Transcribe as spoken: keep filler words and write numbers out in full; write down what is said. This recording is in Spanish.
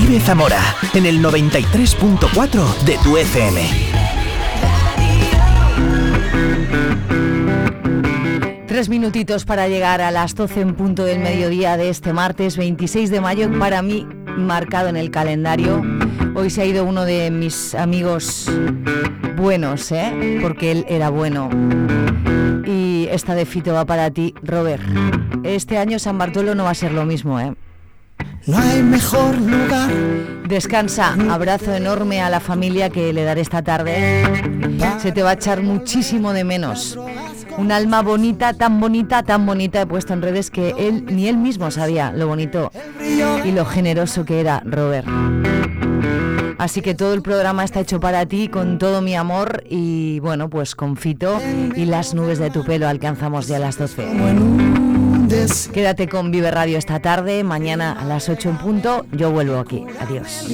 Vive Zamora en el noventa y tres punto cuatro de tu F M. Tres minutitos para llegar a las doce en punto del mediodía de este martes veintiséis de mayo, para mí marcado en el calendario. Hoy se ha ido uno de mis amigos buenos, ¿eh? Porque él era bueno. Y esta de Fito va para ti, Robert. Este año San Bartolo no va a ser lo mismo, ¿eh? No hay mejor lugar. Descansa, abrazo enorme a la familia que le daré esta tarde. Se te va a echar muchísimo de menos. Un alma bonita, tan bonita, tan bonita. He puesto en redes que él ni él mismo sabía lo bonito y lo generoso que era Robert. Así que todo el programa está hecho para ti, con todo mi amor. Y bueno, pues con Fito y Las nubes de tu pelo alcanzamos ya las doce. Quédate con Vive Radio esta tarde. Mañana a las ocho en punto yo vuelvo aquí. Adiós.